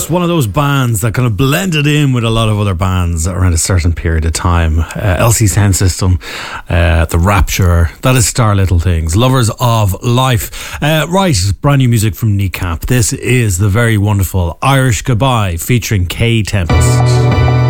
just one of those bands that kind of blended in with a lot of other bands around a certain period of time. LC Sound System, The Rapture, that is Star Little Things, Lovers of Life. Right, brand new music from Kneecap. This is the very wonderful Irish Goodbye featuring K Tempest.